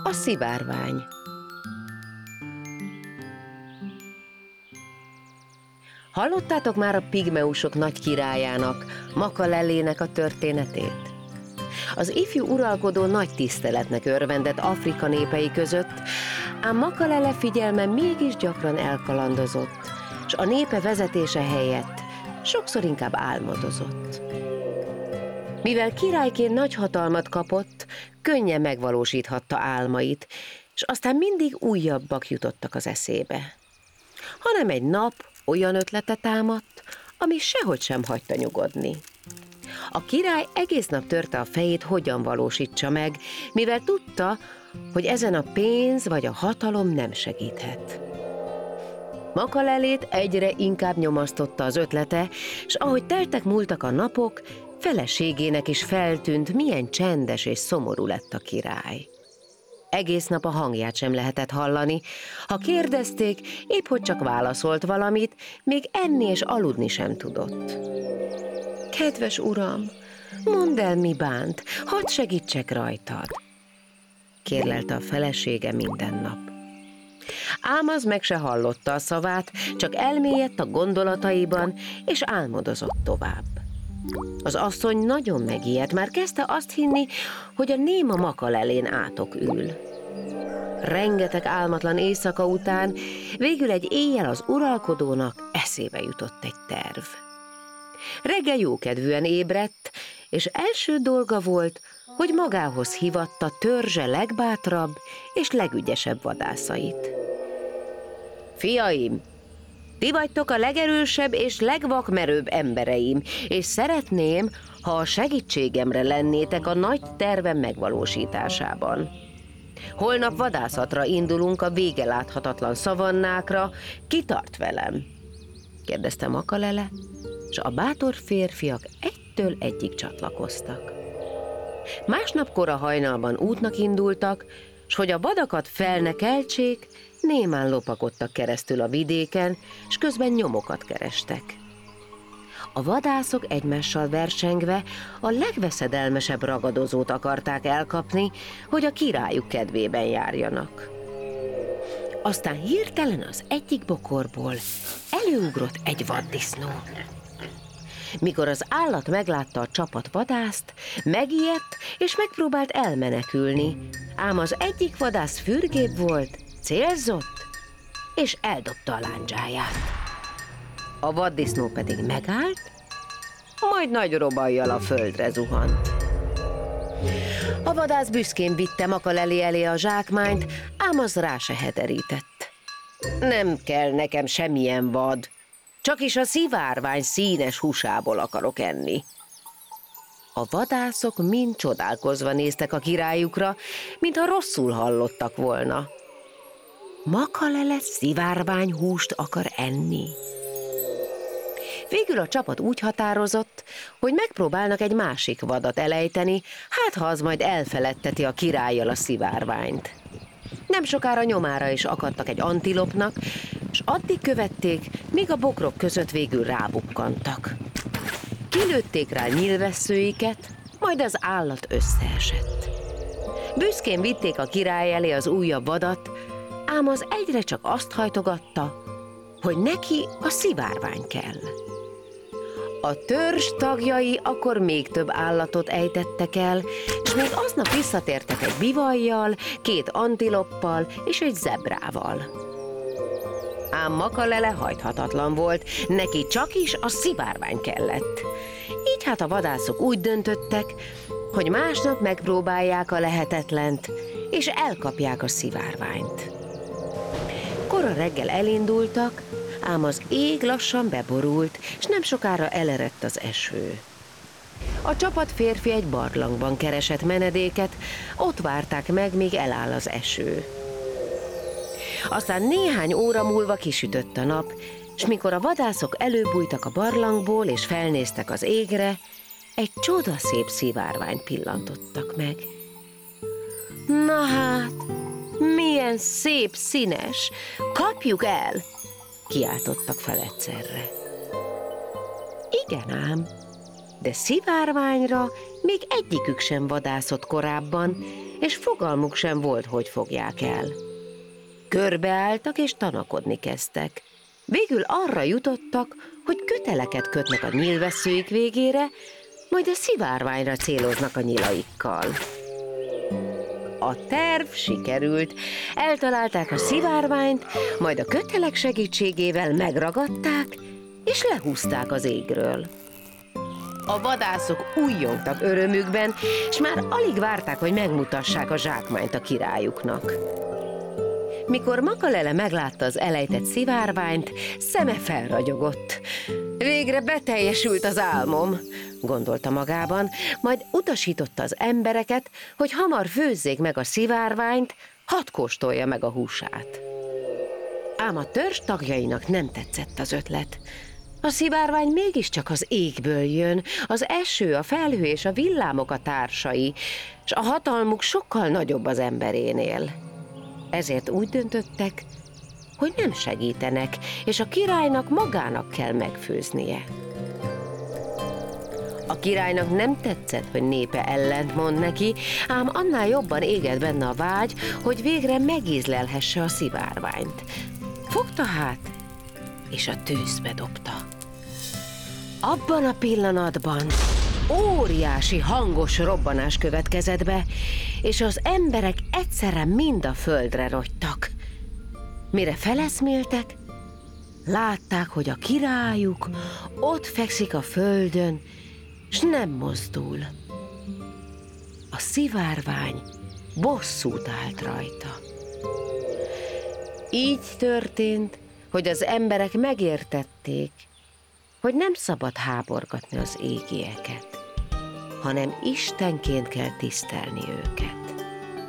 A szivárvány. Hallottátok már a pigmeusok nagy királyának, Makalelének a történetét? Az ifjú uralkodó nagy tiszteletnek örvendett Afrika népei között, ám Makalele figyelme mégis gyakran elkalandozott, s a népe vezetése helyett sokszor inkább álmodozott. Mivel királyként nagy hatalmat kapott, könnyen megvalósíthatta álmait, és aztán mindig újabbak jutottak az eszébe. Hanem egy nap olyan ötlete támadt, ami sehogy sem hagyta nyugodni. A király egész nap törte a fejét, hogyan valósítsa meg, mivel tudta, hogy ezen a pénz vagy a hatalom nem segíthet. Makalelét egyre inkább nyomasztotta az ötlete, s ahogy teltek-múltak a napok, feleségének is feltűnt, milyen csendes és szomorú lett a király. Egész nap a hangját sem lehetett hallani. Ha kérdezték, épp hogy csak válaszolt valamit, még enni és aludni sem tudott. Kedves uram, mondd el, mi bánt, hadd segítsek rajtad, kérlelte a felesége minden nap. Ám az meg se hallotta a szavát, csak elmélyedt a gondolataiban, és álmodozott tovább. Az asszony nagyon megijedt, már kezdte azt hinni, hogy a néma Makalelén átok ül. Rengeteg álmatlan éjszaka után végül egy éjjel az uralkodónak eszébe jutott egy terv. Reggel jókedvűen ébredt, és első dolga volt, hogy magához hívatta törzse legbátrabb és legügyesebb vadászait. Fiaim, ti vagytok a legerősebb és legvakmerőbb embereim, és szeretném, ha a segítségemre lennétek a nagy tervem megvalósításában. Holnap vadászatra indulunk a vége láthatatlan szavannákra, ki tart velem? Kérdezte Makalele, és a bátor férfiak egytől egyig csatlakoztak. Másnap kora hajnalban útnak indultak, s hogy a vadakat fel ne keltsék, némán lopakodtak keresztül a vidéken, s közben nyomokat kerestek. A vadászok egymással versengve a legveszedelmesebb ragadozót akarták elkapni, hogy a királyuk kedvében járjanak. Aztán hirtelen az egyik bokorból előugrott egy vaddisznó. Mikor az állat meglátta a csapat vadászt, megijedt és megpróbált elmenekülni, ám az egyik vadász fürgébb volt, célzott és eldobta a lándzsáját. A vaddisznó pedig megállt, majd nagy robajjal a földre zuhant. A vadász büszkén vitte Makalelé elé a zsákmányt, ám az rá se hederített. Nem kell nekem semmilyen vad, csak is a szivárvány színes húsából akarok enni. A vadászok mind csodálkozva néztek a királyukra, mintha rosszul hallottak volna. Makalele szivárvány húst akar enni? Végül a csapat úgy határozott, hogy megpróbálnak egy másik vadat elejteni, hát ha az majd elfeledteti a királlyal a szivárványt. Nem sokára nyomára is akadtak egy antilopnak, s addig követték, míg a bokrok között végül rábukkantak. Kilőtték rá nyílvesszőiket, majd az állat összeesett. Büszkén vitték a király elé az újabb vadat, ám az egyre csak azt hajtogatta, hogy neki a szivárvány kell. A törzs tagjai akkor még több állatot ejtettek el, és még aznap visszatértek egy bivajjal, 2 antiloppal és egy zebrával. Ám Makalele hajthatatlan volt, neki csak is a szivárvány kellett. Így hát a vadászok úgy döntöttek, hogy másnap megpróbálják a lehetetlent, és elkapják a szivárványt. Kora reggel elindultak, ám az ég lassan beborult, és nem sokára elerett az eső. A csapat férfi egy barlangban keresett menedéket, ott várták meg, míg eláll az eső. Aztán néhány óra múlva kisütött a nap, és mikor a vadászok előbújtak a barlangból és felnéztek az égre, egy csodaszép szivárványt pillantottak meg. Na hát, milyen szép színes! Kapjuk el! Kiáltottak fel egyszerre. Igen ám, De szivárványra még egyikük sem vadászott korábban, és fogalmuk sem volt, hogy fogják el. Körbeálltak és tanakodni kezdtek. Végül arra jutottak, hogy köteleket kötnek a nyílvesszőik végére, majd a szivárványra céloznak a nyilaikkal. A terv sikerült, eltalálták a szivárványt, majd a kötelek segítségével megragadták, és lehúzták az égről. A vadászok újjongtak örömükben, és már alig várták, hogy megmutassák a zsákmányt a királyuknak. Mikor Makalele meglátta az elejtett szivárványt, szeme felragyogott. Végre beteljesült az álmom, gondolta magában, majd utasította az embereket, hogy hamar főzzék meg a szivárványt, hadd kóstolja meg a húsát. Ám a törzs tagjainak nem tetszett az ötlet. A szivárvány mégiscsak az égből jön, az eső, a felhő és a villámok a társai, és a hatalmuk sokkal nagyobb az emberénél. Ezért úgy döntöttek, hogy nem segítenek, és a királynak magának kell megfőznie. A királynak nem tetszett, hogy népe ellentmond neki, ám annál jobban égett benne a vágy, hogy végre megízlelhesse a szivárványt. Fogta hát, és a tűzbe dobta. Abban a pillanatban óriási hangos robbanás következett be, és az emberek egyszerre mind a földre rogytak. Mire feleszméltek, látták, hogy a királyuk ott fekszik a földön, s nem mozdul. A szivárvány bosszút állt rajta. Így történt, hogy az emberek megértették, hogy nem szabad háborgatni az égieket, hanem istenként kell tisztelni őket.